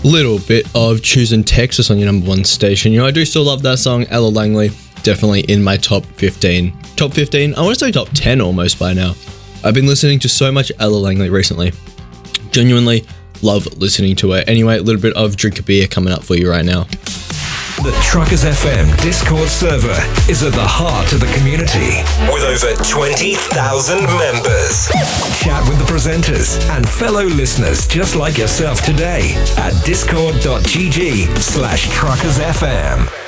little bit of Choosing Texas on your number one station. You know, I do still love that song. Ella Langley, definitely in my top 15. Top 15? I want to say top 10 almost by now. I've been listening to so much Ella Langley recently. Genuinely love listening to her. Anyway, a little bit of Drink a Beer coming up for you right now. The Truckers FM Discord server is at the heart of the community with over 20,000 members. Chat with the presenters and fellow listeners just like yourself today at discord.gg/truckersfm.